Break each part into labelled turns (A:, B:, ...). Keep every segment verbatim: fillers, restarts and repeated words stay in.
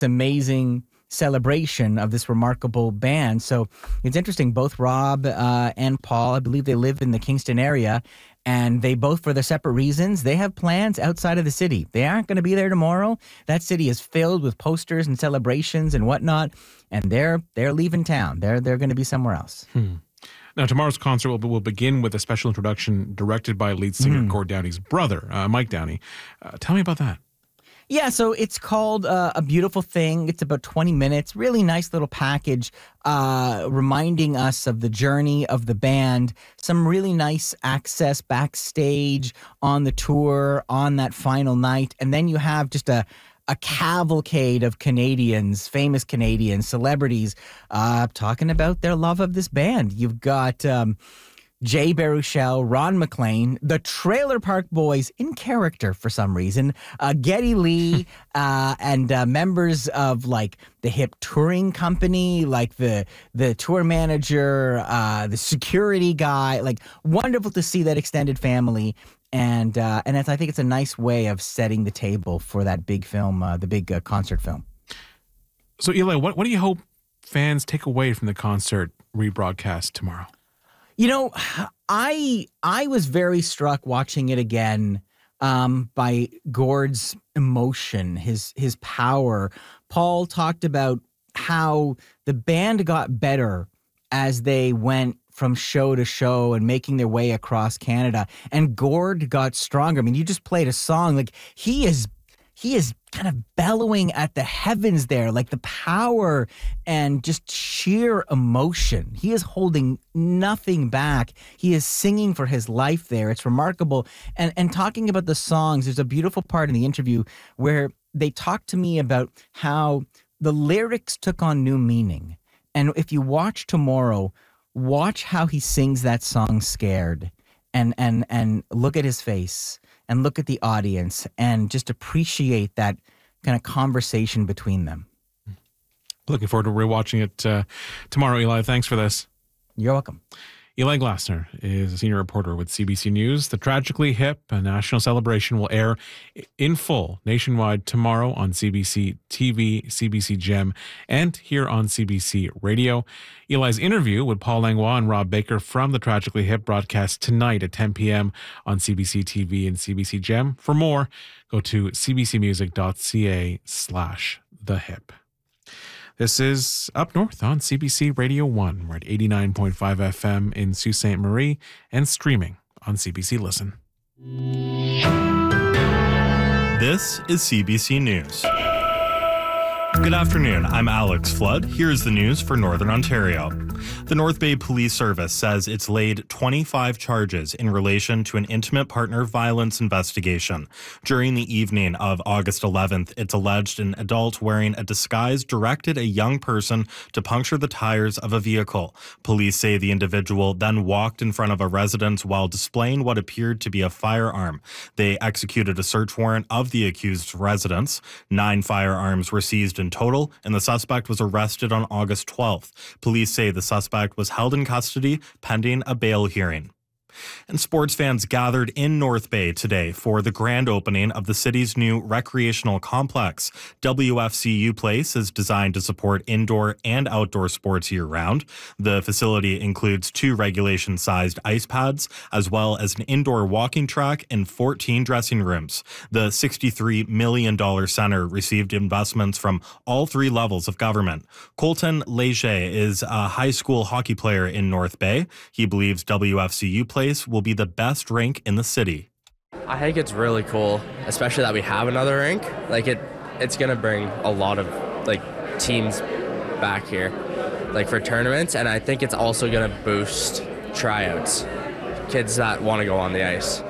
A: amazing celebration of this remarkable band. So it's interesting. Both Rob uh, and Paul, I believe they live in the Kingston area, and they both, for their separate reasons, they have plans outside of the city. They aren't going to be there tomorrow. That city is filled with posters and celebrations and whatnot, and they're they're leaving town. They're they're going to be somewhere else.
B: Hmm. Now, tomorrow's concert will, will begin with a special introduction directed by lead singer
A: Mm.
B: Gord Downey's brother, uh, Mike Downey. Uh, tell me about that.
A: Yeah, so it's called uh, A Beautiful Thing. It's about twenty minutes. Really nice little package uh, reminding us of the journey of the band. Some really nice access backstage on the tour on that final night. And then you have just a a cavalcade of Canadians, famous Canadians, celebrities, uh, talking about their love of this band. You've got um, Jay Baruchel, Ron McLean, the Trailer Park Boys in character for some reason, uh, Geddy Lee, uh, and uh, members of like the Hip Touring Company, like the the tour manager, uh, the security guy. Like, wonderful to see that extended family. And uh, and it's, I think it's a nice way of setting the table for that big film, uh, the big uh, concert film.
B: So, Eli, what, what do you hope fans take away from the concert rebroadcast tomorrow?
A: You know, I I was very struck watching it again um, by Gord's emotion, his his power. Paul talked about how the band got better as they went from show to show and making their way across Canada. And Gord got stronger. I mean, you just played a song. Like, he is he is kind of bellowing at the heavens there, like the power and just sheer emotion. He is holding nothing back. He is singing for his life there. It's remarkable. And and talking about the songs, there's a beautiful part in the interview where they talk to me about how the lyrics took on new meaning. And if you watch tomorrow, watch how he sings that song Scared, and and and look at his face and look at the audience and just appreciate that kind of conversation between them.
B: Looking forward to rewatching it uh, tomorrow, Eli. Thanks for this.
A: You're welcome.
B: Eli Glasner is a senior reporter with C B C News. The Tragically Hip, a national celebration, will air in full nationwide tomorrow on C B C T V, C B C Gem, and here on C B C Radio. Eli's interview with Paul Langlois and Rob Baker from the Tragically Hip broadcast tonight at ten p.m. on C B C T V and C B C Gem. For more, go to cbcmusic.ca slash the hip. This is Up North on C B C Radio one. We're at eighty-nine point five F M in Sault Ste. Marie and streaming on C B C Listen.
C: This is C B C News. Good afternoon, I'm Alex Flood. Here's the news for Northern Ontario. The North Bay Police Service says it's laid twenty-five charges in relation to an intimate partner violence investigation. During the evening of August eleventh, it's alleged an adult wearing a disguise directed a young person to puncture the tires of a vehicle. Police say the individual then walked in front of a residence while displaying what appeared to be a firearm. They executed a search warrant of the accused's residence. Nine firearms were seized in total, and the suspect was arrested on August twelfth. Police say the suspect was held in custody pending a bail hearing. And sports fans gathered in North Bay today for the grand opening of the city's new recreational complex. W F C U Place is designed to support indoor and outdoor sports year-round. The facility includes two regulation-sized ice pads, as well as an indoor walking track and fourteen dressing rooms. The sixty-three million dollars center received investments from all three levels of government. Colton Leger is a high school hockey player in North Bay. He believes W F C U Place will be the best rink in the city.
D: I think it's really cool, especially that we have another rink. Like it, it's gonna bring a lot of like teams back here, like for tournaments, and I think it's also gonna boost tryouts, kids that want to go on the ice.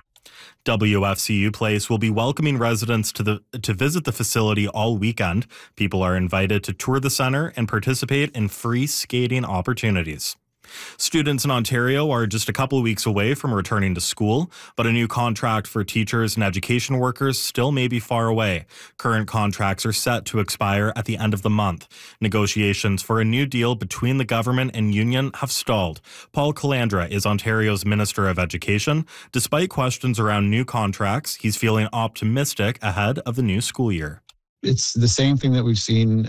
C: W F C U Place will be welcoming residents to the to visit the facility all weekend. People are invited to tour the center and participate in free skating opportunities. Students in Ontario are just a couple of weeks away from returning to school, but a new contract for teachers and education workers still may be far away. Current contracts are set to expire at the end of the month. Negotiations for a new deal between the government and union have stalled. Paul Calandra is Ontario's Minister of Education. Despite questions around new contracts, he's feeling optimistic ahead of the new school year.
E: It's the same thing that we've seen